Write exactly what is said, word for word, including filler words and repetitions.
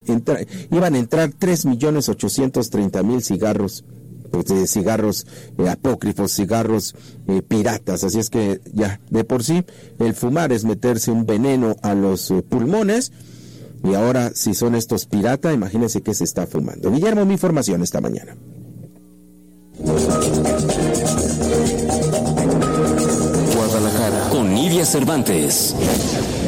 entra, iban a entrar tres millones ochocientos treinta mil cigarros, pues, de cigarros eh, apócrifos, cigarros eh, piratas. Así es que ya de por sí el fumar es meterse un veneno a los eh, pulmones, y ahora si son estos pirata, imagínense qué se está fumando. Guillermo, mi información esta mañana. Guadalajara con Nidia Cervantes.